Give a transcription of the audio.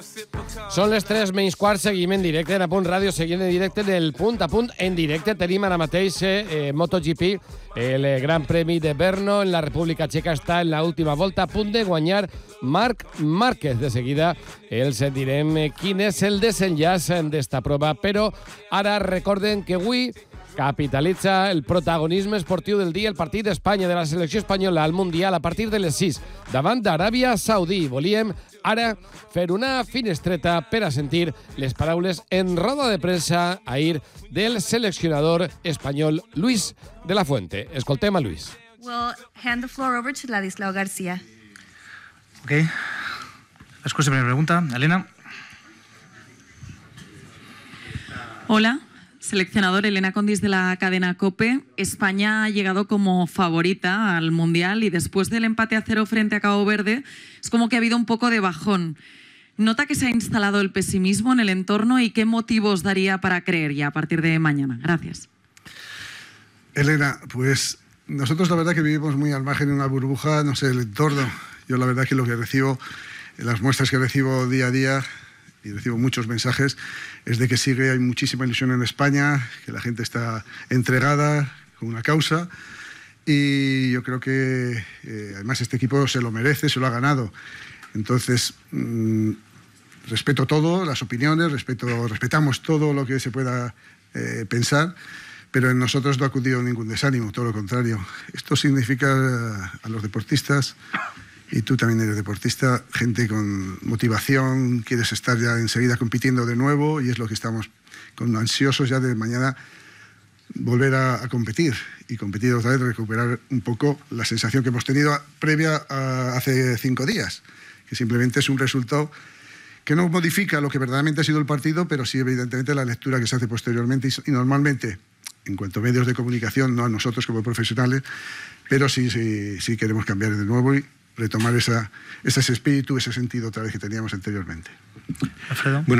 Són les 3:15, seguim en directe en Apunt Ràdio, seguim en directe en el Punt a Punt. En directe tenim ara mateix MotoGP, el Gran Premi de Brno en la República Txeca està en l'última volta, a punt de guanyar Marc Márquez. De seguida els direm quin és el desenllaç d'esta prova, però ara recorden que avui capitalitza el protagonisme esportiu del dia el partit d'Espanya, de la selecció espanyola al Mundial, a partir de les 6, davant d'Aràbia Saudí. Volíem ara fer una finestreta per a sentir les paraules en roda de premsa ahir del seleccionador espanyol Luis de la Fuente. Escoltem a Luis. We'll hand the floor over to Ladislao García. Ok. Escucha primera pregunta. Elena. Hola. Seleccionador Elena Condis de la cadena COPE. España ha llegado como favorita al Mundial y después del empate a 0 frente a Cabo Verde es como que ha habido un poco de bajón. ¿Nota que se ha instalado el pesimismo en el entorno y qué motivos daría para creer ya a partir de mañana? Gracias. Elena, pues nosotros la verdad que vivimos muy al margen de una burbuja, no sé, el entorno. Yo la verdad que lo que recibo, las muestras que recibo día a día, y recibo muchos mensajes, es de que hay muchísima ilusión en España, que la gente está entregada con una causa, y yo creo que además este equipo se lo merece, se lo ha ganado. Entonces, respeto todo, las opiniones, respetamos todo lo que se pueda pensar, pero en nosotros no ha acudido ningún desánimo, todo lo contrario. Esto significa a los deportistas, y tú también eres deportista, gente con motivación, quieres estar ya enseguida compitiendo de nuevo, y es lo que estamos ansiosos ya de mañana volver a competir, y competir otra vez, recuperar un poco la sensación que hemos tenido previa a hace 5 días, que simplemente es un resultado que no modifica lo que verdaderamente ha sido el partido, pero sí evidentemente la lectura que se hace posteriormente, y normalmente, en cuanto a medios de comunicación, no a nosotros como profesionales, pero sí queremos cambiar de nuevo y retomar ese espíritu, ese sentido otra vez que teníamos anteriormente. Alfredo. Bueno,